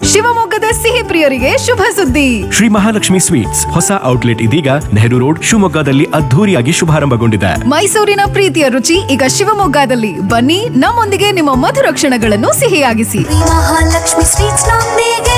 ಶಿವಮೊಗ್ಗದ ಸಿಹಿ ಪ್ರಿಯರಿಗೆ ಶುಭ ಸುದ್ದಿ. ಶ್ರೀ ಮಹಾಲಕ್ಷ್ಮಿ ಸ್ವೀಟ್ಸ್ ಹೊಸ ಔಟ್ಲೆಟ್ ಇದೀಗ ನೆಹರು ರೋಡ್ ಶಿವಮೊಗ್ಗದಲ್ಲಿ ಅದ್ಧೂರಿಯಾಗಿ ಶುಭಾರಂಭಗೊಂಡಿದೆ. ಮೈಸೂರಿನ ಪ್ರೀತಿಯ ರುಚಿ ಈಗ ಶಿವಮೊಗ್ಗದಲ್ಲಿ. ಬನ್ನಿ, ನಮ್ಮೊಂದಿಗೆ ನಿಮ್ಮ ಮಧುರ ಕ್ಷಣಗಳನ್ನು ಸಿಹಿಯಾಗಿಸಿ. ಮಹಾಲಕ್ಷ್ಮಿ ಸ್ವೀಟ್ಸ್ ನೊಂದಿಗೆ.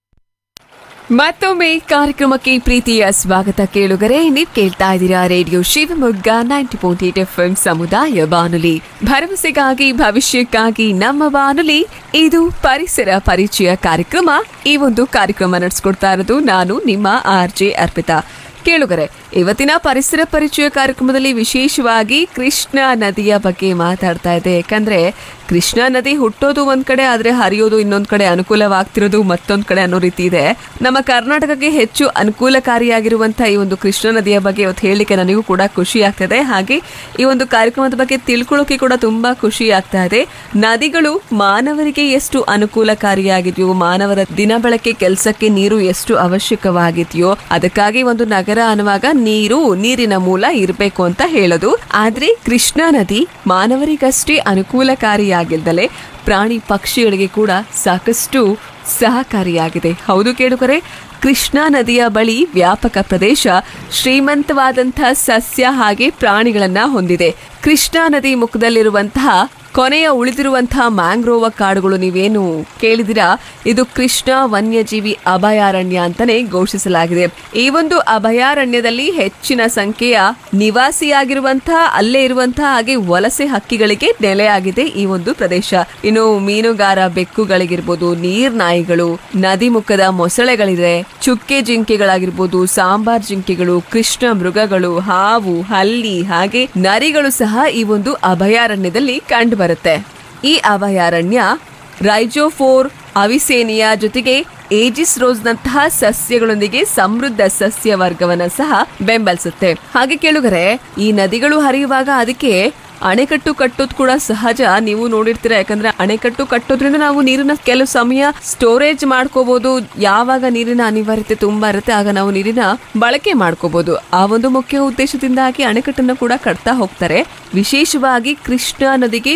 ಮತ್ತೊಮ್ಮೆ ಕಾರ್ಯಕ್ರಮಕ್ಕೆ ಪ್ರೀತಿಯ ಸ್ವಾಗತ ಕೇಳುಗರೆ. ನೀವು ಕೇಳ್ತಾ ಇದ್ದೀರಾ ರೇಡಿಯೋ ಶಿವಮೊಗ್ಗ 90.8 FM ಸಮುದಾಯ ಬಾನುಲಿ, ಭರವಸೆಗಾಗಿ ಭವಿಷ್ಯಕ್ಕಾಗಿ ನಮ್ಮ ಬಾನುಲಿ. ಇದು ಪರಿಸರ ಪರಿಚಯ ಕಾರ್ಯಕ್ರಮ. ಈ ಒಂದು ಕಾರ್ಯಕ್ರಮ ನಡೆಸ್ಕೊಡ್ತಾ ಇರೋದು ನಾನು ನಿಮ್ಮ RJ ಅರ್ಪಿತಾ. ಕೇಳುಗರೆ, ಇವತ್ತಿನ ಪರಿಸರ ಪರಿಚಯ ಕಾರ್ಯಕ್ರಮದಲ್ಲಿ ವಿಶೇಷವಾಗಿ ಕೃಷ್ಣಾ ನದಿಯ ಬಗ್ಗೆ ಮಾತಾಡ್ತಾ ಇದೆ. ಯಾಕಂದ್ರೆ ಕೃಷ್ಣಾ ನದಿ ಹುಟ್ಟೋದು ಒಂದ್ ಕಡೆ, ಆದ್ರೆ ಹರಿಯೋದು ಇನ್ನೊಂದ್ ಕಡೆ, ಅನುಕೂಲವಾಗ್ತಿರೋದು ಮತ್ತೊಂದ್ ಕಡೆ ಅನ್ನೋ ರೀತಿ ಇದೆ. ನಮ್ಮ ಕರ್ನಾಟಕಕ್ಕೆ ಹೆಚ್ಚು ಅನುಕೂಲಕಾರಿಯಾಗಿರುವಂತಹ ಈ ಒಂದು ಕೃಷ್ಣಾ ನದಿಯ ಬಗ್ಗೆ ಇವತ್ತು ಹೇಳಲಿಕ್ಕೆ ನನಗೂ ಕೂಡ ಖುಷಿ ಆಗ್ತಾ ಇದೆ. ಹಾಗೆ ಈ ಒಂದು ಕಾರ್ಯಕ್ರಮದ ಬಗ್ಗೆ ತಿಳ್ಕೊಳ್ಳೋಕೆ ಕೂಡ ತುಂಬಾ ಖುಷಿ ಆಗ್ತಾ ಇದೆ. ನದಿಗಳು ಮಾನವರಿಗೆ ಎಷ್ಟು ಅನುಕೂಲಕಾರಿಯಾಗಿದೆಯೋ, ಮಾನವರ ದಿನ ಬಳಕೆ ಕೆಲಸಕ್ಕೆ ನೀರು ಎಷ್ಟು ಅವಶ್ಯಕವಾಗಿದೆಯೋ, ಅದಕ್ಕಾಗಿ ಒಂದು ನಗರ ಅನ್ನುವಾಗ ನೀರಿನ ಮೂಲ ಇರಬೇಕು ಅಂತ ಹೇಳೋದು. ಆದ್ರೆ ಕೃಷ್ಣಾ ನದಿ ಮಾನವರಿಗಷ್ಟೇ ಅನುಕೂಲಕಾರಿಯಾಗಿದ್ದಲೆ ಪ್ರಾಣಿ ಪಕ್ಷಿಗಳಿಗೆ ಕೂಡ ಸಾಕಷ್ಟು ಸಹಕಾರಿಯಾಗಿದೆ. ಹೌದು ಕೇಳುಗರೆ, ಕೃಷ್ಣಾ ನದಿಯ ಬಳಿ ವ್ಯಾಪಕ ಪ್ರದೇಶ ಶ್ರೀಮಂತವಾದಂತಹ ಸಸ್ಯ ಹಾಗೆ ಪ್ರಾಣಿಗಳನ್ನ ಹೊಂದಿದೆ. ಕೃಷ್ಣಾ ನದಿ ಮುಖದಲ್ಲಿರುವಂತಹ ಕೊನೆಯ ಉಳಿದಿರುವಂತಹ ಮ್ಯಾಂಗ್ರೋವ ಕಾಡುಗಳು ನೀವೇನು ಕೇಳಿದಿರಾ, ಇದು ಕೃಷ್ಣಾ ವನ್ಯಜೀವಿ ಅಭಯಾರಣ್ಯ ಅಂತಾನೆ ಘೋಷಿಸಲಾಗಿದೆ. ಈ ಒಂದು ಅಭಯಾರಣ್ಯದಲ್ಲಿ ಹೆಚ್ಚಿನ ಸಂಖ್ಯೆಯ ನಿವಾಸಿಯಾಗಿರುವಂತಹ, ಅಲ್ಲೇ ಇರುವಂತಹ ಹಾಗೆ ವಲಸೆ ಹಕ್ಕಿಗಳಿಗೆ ನೆಲೆಯಾಗಿದೆ ಈ ಒಂದು ಪ್ರದೇಶ. ಇನ್ನು ಮೀನುಗಾರ ಬೆಕ್ಕುಗಳಿಗಿರ್ಬೋದು, ನೀರ್ನಾಯಿಗಳು, ನದಿ ಮುಖದ ಮೊಸಳೆಗಳಿದೆ, ಚುಕ್ಕೆ ಜಿಂಕೆಗಳಾಗಿರ್ಬೋದು, ಸಾಂಬಾರ್ ಜಿಂಕೆಗಳು, ಕೃಷ್ಣ ಮೃಗಗಳು, ಹಾವು, ಹಲ್ಲಿ ಹಾಗೆ ನರಿಗಳು ಸಹ ಈ ಒಂದು ಅಭಯಾರಣ್ಯದಲ್ಲಿ ಕಂಡು ಬರುತ್ತೆ. ಈ ಅಭಯಾರಣ್ಯ ರೈಜೋಫೋರ್ ಅವಿಸೇನಿಯಾ ಜೊತೆಗೆ ಏಜಿಸ್ ರೋಸ್ ನಂತಹ ಸಸ್ಯಗಳೊಂದಿಗೆ ಸಮೃದ್ಧ ಸಸ್ಯ ವರ್ಗವನ್ನ ಸಹ ಬೆಂಬಲಿಸುತ್ತೆ. ಹಾಗೆ ಕೇಳುಗರೆ, ಈ ನದಿಗಳು ಹರಿಯುವಾಗ ಅದಕ್ಕೆ ಅಣೆಕಟ್ಟು ಕಟ್ಟೋದು ಕೂಡ ಸಹಜ. ನೀವು ನೋಡಿರ್ತೀರಾ, ಯಾಕಂದ್ರೆ ಅಣೆಕಟ್ಟು ಕಟ್ಟೋದ್ರಿಂದ ನಾವು ನೀರನ್ನ ಕೆಲವು ಸಮಯ ಸ್ಟೋರೇಜ್ ಮಾಡ್ಕೋಬಹುದು. ಯಾವಾಗ ನೀರಿನ ಅನಿವಾರ್ಯತೆ ತುಂಬಾ ಇರುತ್ತೆ ಆಗ ನಾವು ನೀರಿನ ಬಳಕೆ ಮಾಡ್ಕೋಬಹುದು. ಆ ಒಂದು ಮುಖ್ಯ ಉದ್ದೇಶದಿಂದಾಗಿ ಅಣೆಕಟ್ಟನ್ನು ಕೂಡ ಕಟ್ತಾ ಹೋಗ್ತಾರೆ. ವಿಶೇಷವಾಗಿ ಕೃಷ್ಣಾ ನದಿಗೆ